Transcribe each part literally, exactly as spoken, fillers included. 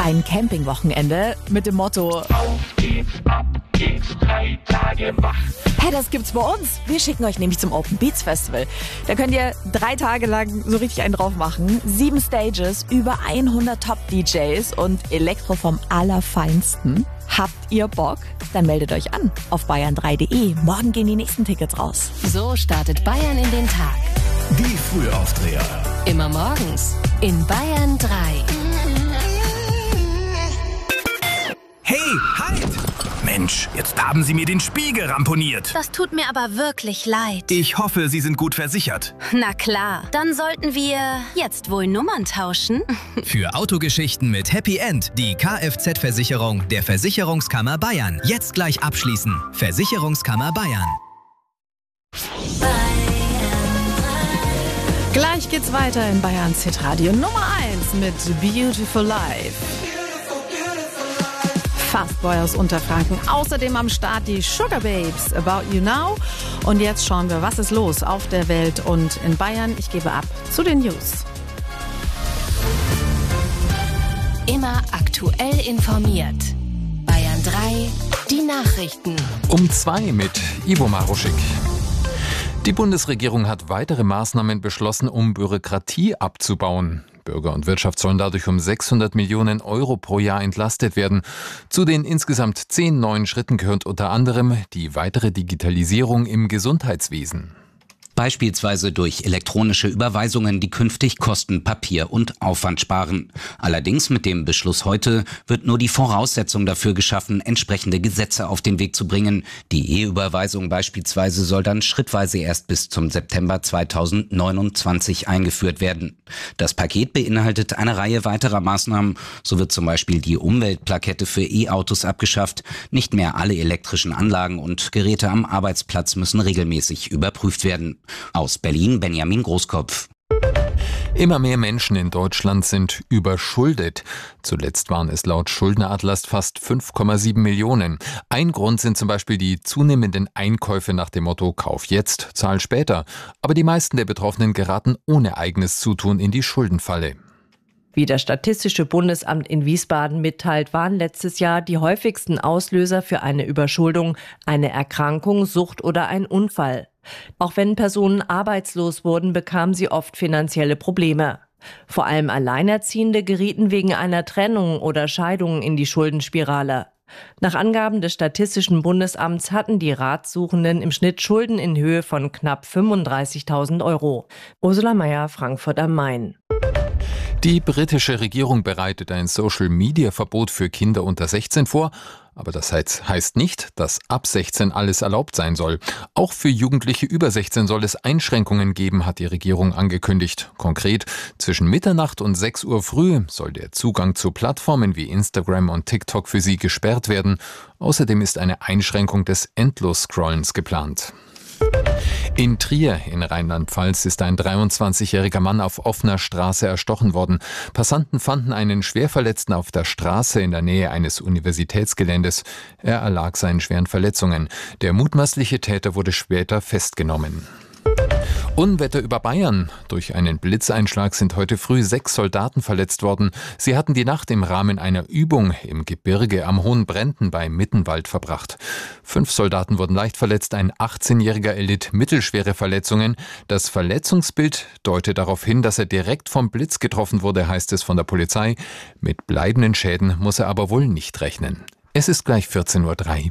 ein Campingwochenende mit dem Motto Auf geht's, ab geht's, drei Tage wach. Hey, das gibt's bei uns. Wir schicken euch nämlich zum Open Beats Festival. Da könnt ihr drei Tage lang so richtig einen drauf machen. Sieben Stages, über hundert Top-D Js und Elektro vom Allerfeinsten. Habt ihr Bock? Dann meldet euch an auf bayern drei punkt de. Morgen gehen die nächsten Tickets raus. So startet Bayern in den Tag. Die Frühaufdreher. Immer morgens in Bayern drei. Hey, halt! Mensch, jetzt haben Sie mir den Spiegel ramponiert. Das tut mir aber wirklich leid. Ich hoffe, Sie sind gut versichert. Na klar, dann sollten wir jetzt wohl Nummern tauschen. Für Autogeschichten mit Happy End die Kfz-Versicherung der Versicherungskammer Bayern. Jetzt gleich abschließen. Versicherungskammer Bayern. Gleich geht's weiter in Bayerns Hitradio Nummer eins mit Beautiful Life. Fastboy aus Unterfranken. Außerdem am Start die Sugar Babes, About You Now. Und jetzt schauen wir, was ist los auf der Welt und in Bayern. Ich gebe ab zu den News. Immer aktuell informiert. Bayern drei, die Nachrichten. Um zwei mit Ivo Maruschik. Die Bundesregierung hat weitere Maßnahmen beschlossen, um Bürokratie abzubauen. Bürger und Wirtschaft sollen dadurch um sechshundert Millionen Euro pro Jahr entlastet werden. Zu den insgesamt zehn neuen Schritten gehört unter anderem die weitere Digitalisierung im Gesundheitswesen. Beispielsweise durch elektronische Überweisungen, die künftig Kosten, Papier und Aufwand sparen. Allerdings mit dem Beschluss heute wird nur die Voraussetzung dafür geschaffen, entsprechende Gesetze auf den Weg zu bringen. Die E-Überweisung beispielsweise soll dann schrittweise erst bis zum September zweitausendneunundzwanzig eingeführt werden. Das Paket beinhaltet eine Reihe weiterer Maßnahmen. So wird zum Beispiel die Umweltplakette für E-Autos abgeschafft. Nicht mehr alle elektrischen Anlagen und Geräte am Arbeitsplatz müssen regelmäßig überprüft werden. Aus Berlin Benjamin Großkopf. Immer mehr Menschen in Deutschland sind überschuldet. Zuletzt waren es laut Schuldneratlas fast fünf Komma sieben Millionen. Ein Grund sind zum Beispiel die zunehmenden Einkäufe nach dem Motto Kauf jetzt, zahl später. Aber die meisten der Betroffenen geraten ohne eigenes Zutun in die Schuldenfalle. Wie das Statistische Bundesamt in Wiesbaden mitteilt, waren letztes Jahr die häufigsten Auslöser für eine Überschuldung eine Erkrankung, Sucht oder ein Unfall. Auch wenn Personen arbeitslos wurden, bekamen sie oft finanzielle Probleme. Vor allem Alleinerziehende gerieten wegen einer Trennung oder Scheidung in die Schuldenspirale. Nach Angaben des Statistischen Bundesamts hatten die Ratsuchenden im Schnitt Schulden in Höhe von knapp fünfunddreißigtausend Euro. Ursula Mayer, Frankfurt am Main. Die britische Regierung bereitet ein Social-Media-Verbot für Kinder unter sechzehn vor. Aber das heißt nicht, dass ab sechzehn alles erlaubt sein soll. Auch für Jugendliche über sechzehn soll es Einschränkungen geben, hat die Regierung angekündigt. Konkret, zwischen Mitternacht und sechs Uhr früh soll der Zugang zu Plattformen wie Instagram und TikTok für sie gesperrt werden. Außerdem ist eine Einschränkung des Endlos-Scrollens geplant. In Trier in Rheinland-Pfalz ist ein dreiundzwanzigjähriger Mann auf offener Straße erstochen worden. Passanten fanden einen Schwerverletzten auf der Straße in der Nähe eines Universitätsgeländes. Er erlag seinen schweren Verletzungen. Der mutmaßliche Täter wurde später festgenommen. Unwetter über Bayern. Durch einen Blitzeinschlag sind heute früh sechs Soldaten verletzt worden. Sie hatten die Nacht im Rahmen einer Übung im Gebirge am Hohen Brenten bei Mittenwald verbracht. Fünf Soldaten wurden leicht verletzt, ein achtzehnjähriger erlitt mittelschwere Verletzungen. Das Verletzungsbild deutet darauf hin, dass er direkt vom Blitz getroffen wurde, heißt es von der Polizei. Mit bleibenden Schäden muss er aber wohl nicht rechnen. Es ist gleich vierzehn Uhr drei.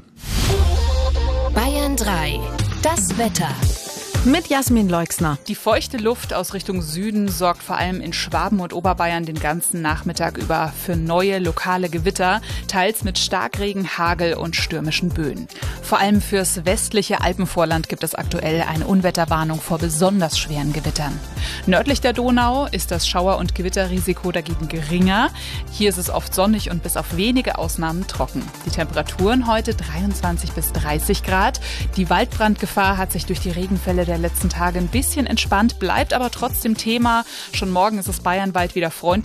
Bayern drei, das Wetter. Mit Jasmin Leixner. Die feuchte Luft aus Richtung Süden sorgt vor allem in Schwaben und Oberbayern den ganzen Nachmittag über für neue lokale Gewitter, teils mit Starkregen, Hagel und stürmischen Böen. Vor allem fürs westliche Alpenvorland gibt es aktuell eine Unwetterwarnung vor besonders schweren Gewittern. Nördlich der Donau ist das Schauer- und Gewitterrisiko dagegen geringer. Hier ist es oft sonnig und bis auf wenige Ausnahmen trocken. Die Temperaturen heute dreiundzwanzig bis dreißig Grad. Die Waldbrandgefahr hat sich durch die Regenfälle der letzten Tage ein bisschen entspannt, bleibt aber trotzdem Thema. Schon morgen ist es bayernweit wieder freundlich.